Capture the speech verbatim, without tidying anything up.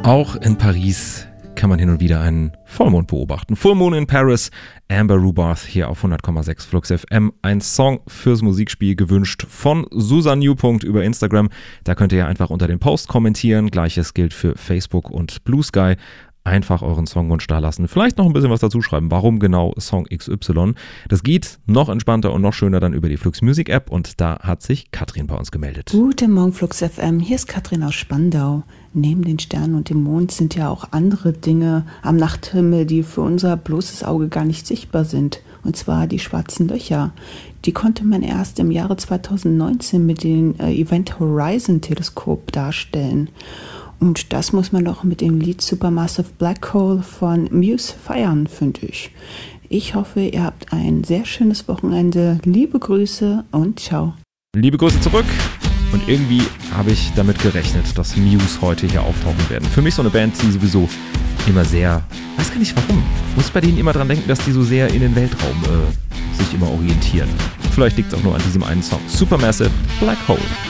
Auch in Paris kann man hin und wieder einen Vollmond beobachten. Full Moon in Paris, Amber Rubarth hier auf hundert Komma sechs Flux F M. Ein Song fürs Musikspiel gewünscht von Susan Newpunkt über Instagram. Da könnt ihr ja einfach unter den Post kommentieren. Gleiches gilt für Facebook und Blue Sky. Einfach euren Songwunsch da lassen. Vielleicht noch ein bisschen was dazu schreiben. Warum genau Song X Y? Das geht noch entspannter und noch schöner dann über die Flux Music App. Und da hat sich Katrin bei uns gemeldet. Guten Morgen, Flux F M. Hier ist Katrin aus Spandau. Neben den Sternen und dem Mond sind ja auch andere Dinge am Nachthimmel, die für unser bloßes Auge gar nicht sichtbar sind. Und zwar die schwarzen Löcher. Die konnte man erst im Jahre zweitausendneunzehn mit dem äh, Event Horizon Teleskop darstellen. Und das muss man doch mit dem Lied Supermassive Black Hole von Muse feiern, finde ich. Ich hoffe, ihr habt ein sehr schönes Wochenende. Liebe Grüße und ciao. Liebe Grüße zurück. Und irgendwie habe ich damit gerechnet, dass Muse heute hier auftauchen werden. Für mich so eine Band, die sowieso immer sehr, weiß gar nicht warum, muss bei denen immer dran denken, dass die so sehr in den Weltraum äh, sich immer orientieren. Vielleicht liegt es auch nur an diesem einen Song. Supermassive Black Hole.